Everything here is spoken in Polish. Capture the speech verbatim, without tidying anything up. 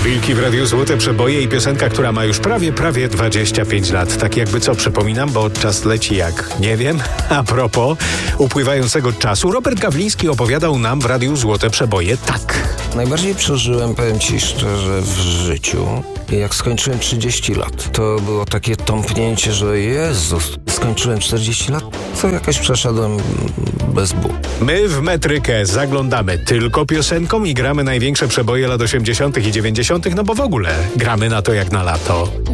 Wilki w Radiu Złote Przeboje i piosenka, która ma już prawie, prawie dwadzieścia pięć lat. Tak jakby co, przypominam, bo czas leci jak nie wiem. A propos upływającego czasu, Robert Gawliński opowiadał nam w Radiu Złote Przeboje tak. Najbardziej przeżyłem, powiem ci szczerze, w życiu, jak skończyłem trzydzieści lat. To było takie tąpnięcie, że Jezus, skończyłem czterdzieści lat, to jakoś przeszedłem bez bólu. My w Metrykę zaglądamy tylko piosenką i gramy największe przeboje lat osiemdziesiątych i dziewięćdziesiątych, no bo w ogóle gramy na to jak na lato.